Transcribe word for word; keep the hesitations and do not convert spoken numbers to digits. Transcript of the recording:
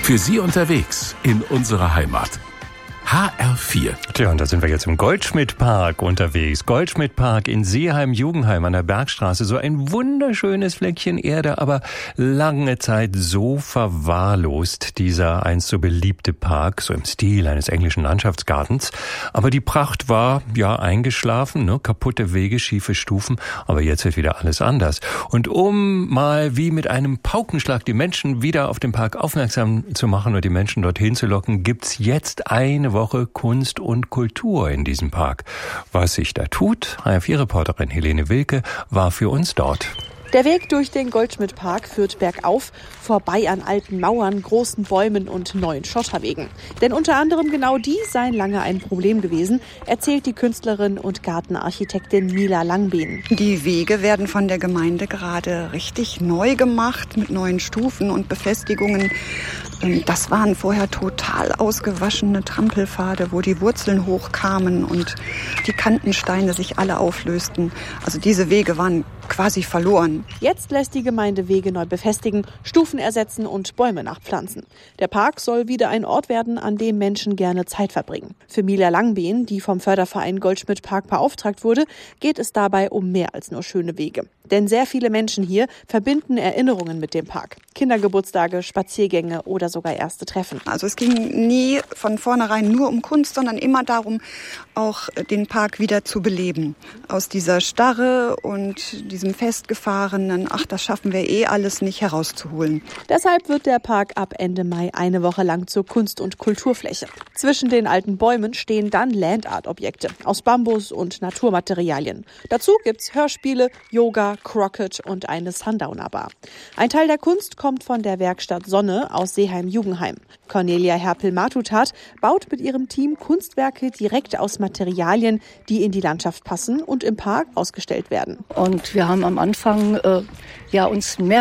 Für Sie unterwegs in unserer Heimat. H R vier. Tja, und da sind wir jetzt im Goldschmidt-Park unterwegs. Goldschmidt-Park in Seeheim-Jugendheim an der Bergstraße. So ein wunderschönes Fleckchen Erde, aber lange Zeit so verwahrlost, dieser einst so beliebte Park, so im Stil eines englischen Landschaftsgartens. Aber die Pracht war, ja, eingeschlafen, ne? Kaputte Wege, schiefe Stufen. Aber jetzt wird wieder alles anders. Und um mal wie mit einem Paukenschlag die Menschen wieder auf den Park aufmerksam zu machen und die Menschen dorthin zu locken, gibt's jetzt eine Woche Kunst und Kultur in diesem Park. Was sich da tut, H R vier Reporterin Helene Wilke war für uns dort. Der Weg durch den Goldschmidt-Park führt bergauf, vorbei an alten Mauern, großen Bäumen und neuen Schotterwegen. Denn unter anderem genau die seien lange ein Problem gewesen, erzählt die Künstlerin und Gartenarchitektin Mila Langbehn. Die Wege werden von der Gemeinde gerade richtig neu gemacht mit neuen Stufen und Befestigungen. Das waren vorher total ausgewaschene Trampelpfade, wo die Wurzeln hochkamen und die Kantensteine sich alle auflösten. Also diese Wege waren quasi verloren. Jetzt lässt die Gemeinde Wege neu befestigen, Stufen ersetzen und Bäume nachpflanzen. Der Park soll wieder ein Ort werden, an dem Menschen gerne Zeit verbringen. Für Mila Langbehn, die vom Förderverein Goldschmidt-Park beauftragt wurde, geht es dabei um mehr als nur schöne Wege. Denn sehr viele Menschen hier verbinden Erinnerungen mit dem Park. Kindergeburtstage, Spaziergänge oder sogar erste Treffen. Also es ging nie von vornherein nur um Kunst, sondern immer darum, auch den Park wieder zu beleben. Aus dieser Starre und diesem festgefahrenen, ach, das schaffen wir eh alles nicht, herauszuholen. Deshalb wird der Park ab Ende Mai eine Woche lang zur Kunst- und Kulturfläche. Zwischen den alten Bäumen stehen dann Landart-Objekte aus Bambus und Naturmaterialien. Dazu gibt's Hörspiele, Yoga, Crockett und eine Sundowner-Bar. Ein Teil der Kunst kommt von der Werkstatt Sonne aus Seeheim-Jugendheim. Cornelia Herpel-Matutat baut mit ihrem Team Kunstwerke direkt aus Materialien, die in die Landschaft passen und im Park ausgestellt werden. Und wir haben am Anfang äh, ja uns mehr